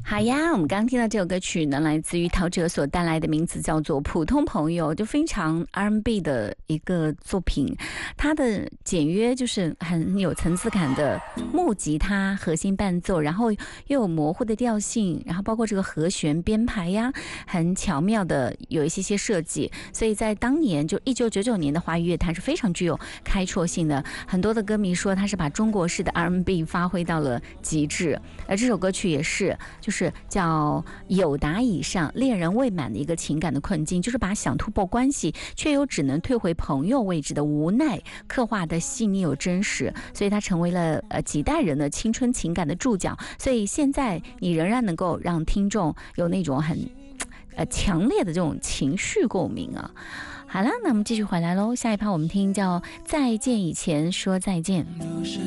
好呀，我们刚刚听到这首歌曲呢，来自于陶喆所带来的，名字叫做《普通朋友》，就非常 R&B 的一个作品。它的简约就是很有层次感的木吉他核心伴奏，然后又有模糊的调性，然后包括这个和弦编排呀，很巧妙的有一些设计。所以在当年就1999年的华语乐坛是非常具有开拓性的。很多的歌迷说他是把中国式的 R&B 发挥到了极致，而这首歌曲也是，就是叫有达以上恋人未满的一个情感的困境，就是把想突破关系却又只能退回朋友位置的无奈刻画的细腻有真实，所以它成为了几代人的青春情感的注脚。所以现在你仍然能够让听众有那种很强烈的这种情绪共鸣啊。好了，那我们继续回来喽，下一趴我们听叫再见以前说再见。